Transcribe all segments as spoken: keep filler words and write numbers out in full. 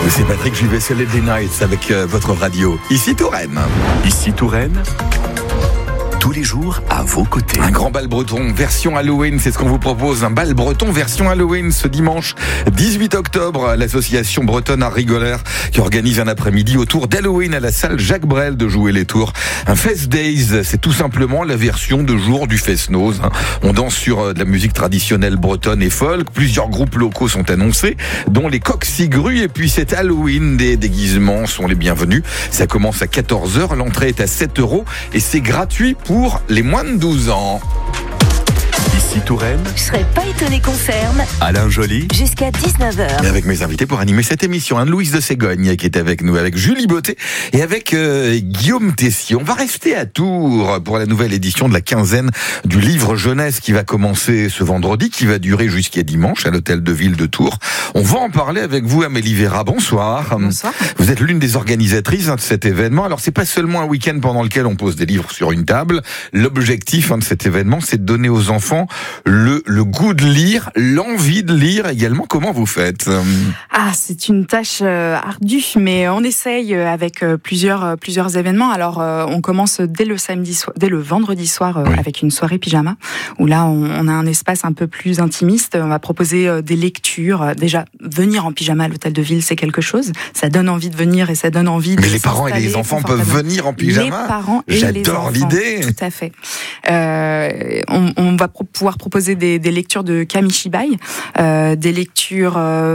C'est Patrick Juvet, c'est Lady Nights avec euh, votre radio. Ici Touraine. Ici Touraine, tous les jours à vos côtés. Un grand bal breton version Halloween, c'est ce qu'on vous propose. Un bal breton version Halloween ce dimanche dix-huit octobre. L'association bretonne Art Rigoleur qui organise un après-midi autour d'Halloween à la salle Jacques Brel de Jouer-les-Tours. Un Fest Days, c'est tout simplement la version de jour du Fest-Noz. On danse sur de la musique traditionnelle bretonne et folk. Plusieurs groupes locaux sont annoncés, dont les Coqs-Cigrues. Et puis c'est Halloween, des déguisements sont les bienvenus. Ça commence à quatorze heures, l'entrée est à sept euros et c'est gratuit pour les moins de douze ans. Ici Touraine, Je serais pas étonné qu'on ferme Alain Joly. jusqu'à dix-neuf heures. Et avec mes invités pour animer cette émission, Anne-Louise de Ségogne qui est avec nous, avec Julie Beauté et avec euh, Guillaume Tessier. On va rester à Tours pour la nouvelle édition de la quinzaine du livre jeunesse qui va commencer ce vendredi, qui va durer jusqu'à dimanche à l'hôtel de ville de Tours. On va en parler avec vous, Amélie Vera. Bonsoir. Bonsoir. Vous êtes l'une des organisatrices hein, de cet événement. Alors c'est pas seulement un week-end pendant lequel on pose des livres sur une table. L'objectif hein, de cet événement, c'est de donner aux enfants le, le goût de lire, l'envie de lire également. Comment vous faites ? Ah, c'est une tâche euh, ardue, mais on essaye avec euh, plusieurs euh, plusieurs événements. Alors, euh, on commence dès le samedi soir, dès le vendredi soir euh, Oui. avec une soirée pyjama, où là, on, on a un espace un peu plus intimiste. On va proposer euh, des lectures. Déjà, venir en pyjama à l'hôtel de ville, c'est quelque chose. Ça donne envie de venir et ça donne envie de Mais les parents et les s'installer enfants peuvent confortablement. venir en pyjama. Les parents et les J'adore enfants. l'idée. Tout à fait. Euh, on, on va pro- pouvoir proposer des, des lectures de Kamishibai, euh, des lectures euh,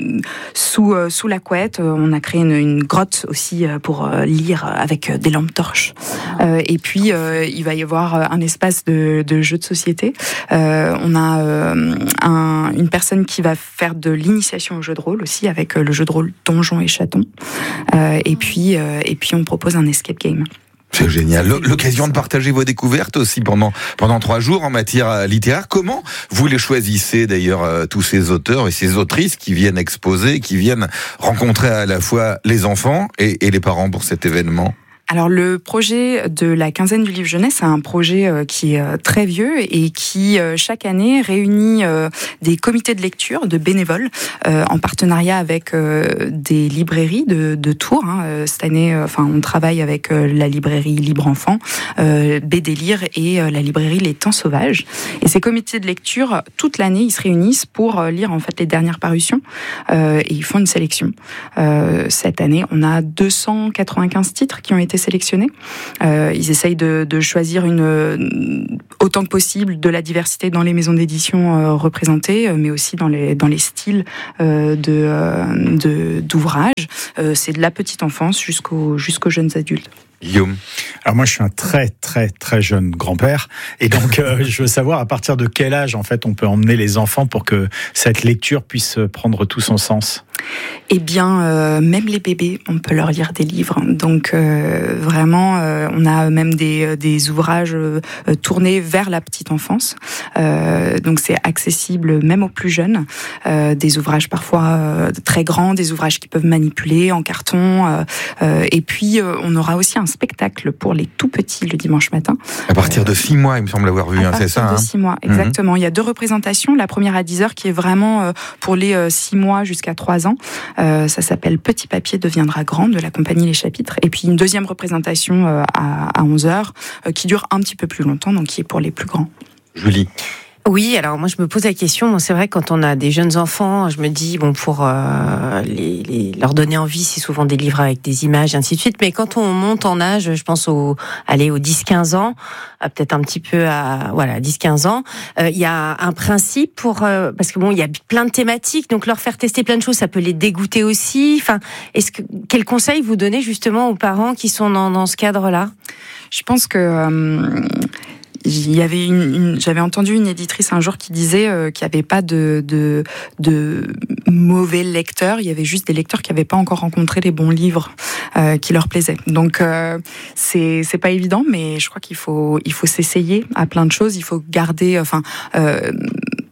sous euh, sous la couette. On a créé une, une grotte aussi euh, pour euh, lire avec euh, des lampes torches. Euh, et puis euh, il va y avoir un espace de, de jeux de société. Euh, on a euh, un, une personne qui va faire de l'initiation au jeu de rôle aussi avec euh, le jeu de rôle Donjons et Chatons. Euh, et puis euh, et puis on propose un escape game. C'est génial. L'occasion de partager vos découvertes aussi pendant pendant trois jours en matière littéraire. Comment vous les choisissez d'ailleurs euh, tous ces auteurs et ces autrices qui viennent exposer, qui viennent rencontrer à la fois les enfants et, et les parents pour cet événement ? Alors le projet de la quinzaine du livre jeunesse, c'est un projet euh, qui est euh, très vieux et qui euh, chaque année réunit euh, des comités de lecture de bénévoles euh, en partenariat avec euh, des librairies de, de Tours. Hein. Euh, cette année, euh, enfin, on travaille avec euh, la librairie Libre Enfant, euh, B D Lire et euh, la librairie Les Temps Sauvages. Et ces comités de lecture, toute l'année, ils se réunissent pour euh, lire en fait les dernières parutions euh, et ils font une sélection. Euh, cette année, on a deux cent quatre-vingt-quinze titres qui ont été sélectionnés. Euh, ils essayent de, de choisir une, autant que possible de la diversité dans les maisons d'édition euh, représentées, mais aussi dans les, dans les styles euh, de, euh, de, d'ouvrages. Euh, c'est de la petite enfance jusqu'aux, jusqu'aux jeunes adultes. Guillaume. Alors moi, je suis un très très très jeune grand-père, et donc euh, je veux savoir à partir de quel âge en fait on peut emmener les enfants pour que cette lecture puisse prendre tout son sens. Eh bien, euh, même les bébés, on peut leur lire des livres. Donc euh, vraiment, euh, on a même des, des ouvrages euh, tournés vers la petite enfance. Euh, donc c'est accessible même aux plus jeunes. Euh, des ouvrages parfois euh, très grands, des ouvrages qui peuvent manipuler en carton. Euh, euh, et puis euh, on aura aussi un spectacle pour les tout petits le dimanche matin. À partir de six mois, il me semble avoir vu, À hein, c'est ça. partir de Hein. six mois, exactement. Mm-hmm. Il y a deux représentations. La première à dix heures qui est vraiment euh, pour les euh, six mois jusqu'à trois ans. Euh, ça s'appelle Petit papier deviendra grand de la compagnie Les Chapitres. Et puis une deuxième représentation euh, à, à onze heures euh, qui dure un petit peu plus longtemps, donc qui est pour les plus grands. Julie. Oui, alors moi je me pose la question, bon, c'est vrai quand on a des jeunes enfants, je me dis bon pour euh, les, les, leur donner envie, c'est souvent des livres avec des images et ainsi de suite, mais quand on monte en âge, je pense au aller aux dix quinze ans, euh, peut-être un petit peu à voilà, dix quinze ans, il euh, y a un principe pour euh, parce que bon, il y a plein de thématiques, donc leur faire tester plein de choses, ça peut les dégoûter aussi. Enfin, est-ce que quel conseil vous donnez justement aux parents qui sont dans dans ce cadre-là ? Je pense que euh, il y avait une, une, j'avais entendu une éditrice un jour qui disait euh, qu'il n'y avait pas de, de, de mauvais lecteurs, il y avait juste des lecteurs qui n'avaient pas encore rencontré les bons livres euh, qui leur plaisaient. Donc euh, c'est c'est pas évident, mais je crois qu'il faut il faut s'essayer à plein de choses. Il faut garder, enfin. Euh,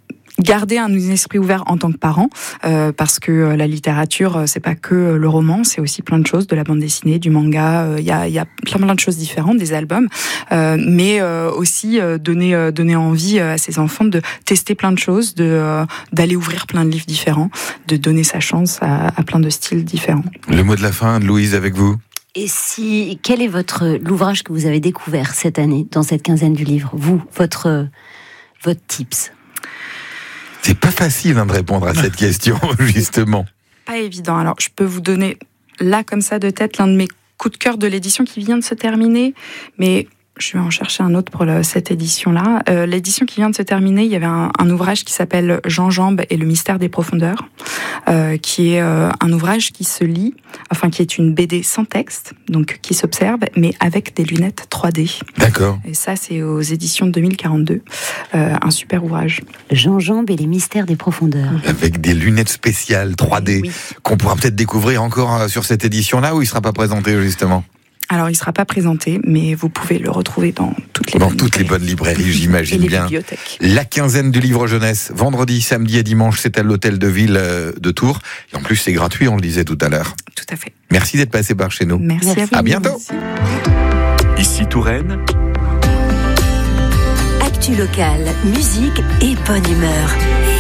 garder un esprit ouvert en tant que parent, euh, parce que euh, la littérature, euh, c'est pas que euh, le roman, c'est aussi plein de choses, de la bande dessinée, du manga, il euh, y, a, y a plein plein de choses différentes, des albums, euh, mais euh, aussi euh, donner euh, donner envie à ses enfants de tester plein de choses, de euh, d'aller ouvrir plein de livres différents, de donner sa chance à, à plein de styles différents. Le mot de la fin, Louise, avec vous. Et si, quel est votre l'ouvrage que vous avez découvert cette année dans cette quinzaine du livre? Vous, votre votre tips. C'est pas facile hein, de répondre à cette question, justement. Pas évident. Alors, je peux vous donner, là, comme ça, de tête, l'un de mes coups de cœur de l'édition qui vient de se terminer, mais je vais en chercher un autre pour le, cette édition-là. Euh, l'édition qui vient de se terminer, il y avait un, un ouvrage qui s'appelle Jean Jambe et le mystère des profondeurs, euh, qui est euh, un ouvrage qui se lit, enfin qui est une B D sans texte, donc qui s'observe, mais avec des lunettes trois D. D'accord. Et ça, c'est aux éditions deux mille quarante-deux. Euh, un super ouvrage. Jean Jambe et les mystères des profondeurs. Avec des lunettes spéciales trois D, oui. Qu'on pourra peut-être découvrir encore sur cette édition-là, ou il ne sera pas présenté, justement ? Alors, il ne sera pas présenté, mais vous pouvez le retrouver dans toutes les dans bonnes toutes librairies. les bonnes librairies, j'imagine et les bien. Bibliothèques. La quinzaine du livre jeunesse, vendredi, samedi et dimanche, c'est à l'hôtel de ville de Tours. Et en plus, c'est gratuit, on le disait tout à l'heure. Tout à fait. Merci d'être passé par chez nous. Merci, Merci. à vous. À bientôt. Merci. Ici Touraine. Actu locale, musique et bonne humeur.